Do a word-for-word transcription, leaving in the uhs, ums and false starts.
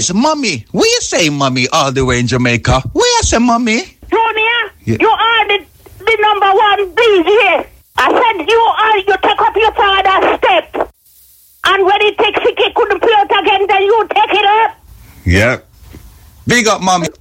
is mommy. We say mommy all the way in Jamaica. We say mommy. Junior, Yeah. you are the, the number one D J. I said you are, you take up your father's step. And when he takes it, he couldn't play it again, then you take it up. Yeah. Big up mommy.